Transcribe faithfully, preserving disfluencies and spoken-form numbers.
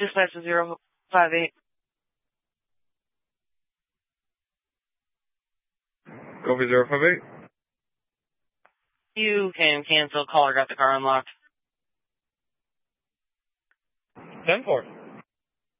Dispatch zero five eight. Copy zero five eight. You can cancel. Caller got the car unlocked. ten four.